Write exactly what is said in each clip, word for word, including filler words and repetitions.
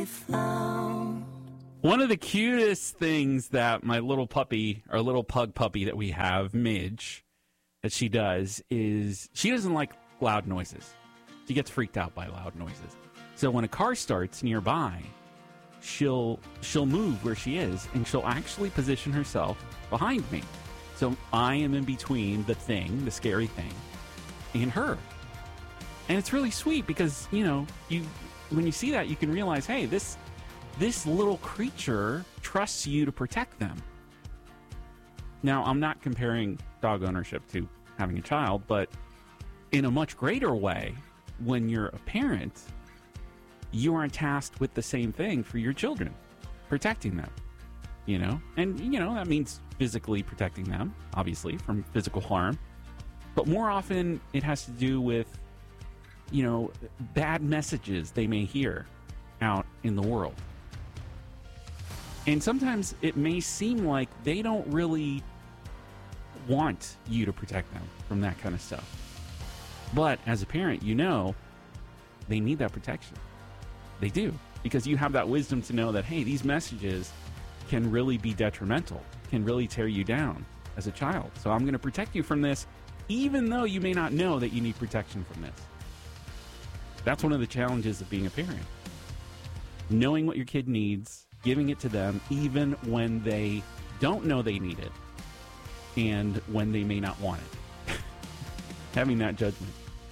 found. One of the cutest things that my little puppy, our little pug puppy that we have, Midge, that she does is she doesn't like loud noises. She gets freaked out by loud noises. So when a car starts nearby, she'll she'll move where she is, and she'll actually position herself behind me. So I am in between the thing, the scary thing, and her. And it's really sweet because, you know, you when you see that, you can realize, hey, this this little creature trusts you to protect them. Now, I'm not comparing dog ownership to having a child, but in a much greater way, when you're a parent, you are tasked with the same thing for your children, protecting them, you know? And, you know, that means physically protecting them, obviously, from physical harm. But more often, it has to do with, you know, bad messages they may hear out in the world. And sometimes it may seem like they don't really want you to protect them from that kind of stuff. But as a parent, you know they need that protection. They do. Because you have that wisdom to know that, hey, these messages can really be detrimental, can really tear you down as a child. So I'm going to protect you from this, even though you may not know that you need protection from this. That's one of the challenges of being a parent. Knowing what your kid needs, giving it to them, even when they don't know they need it, and when they may not want it. Having that judgment.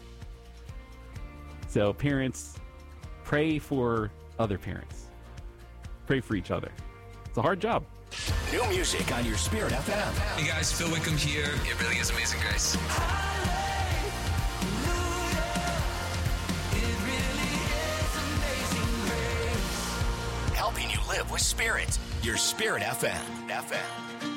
So parents, pray for other parents. Pray for each other. It's a hard job. New music on your Spirit F M. Hey guys, Phil Wickham here. It really is Amazing Grace. Helping you live with Spirit. Your Spirit F M. F M.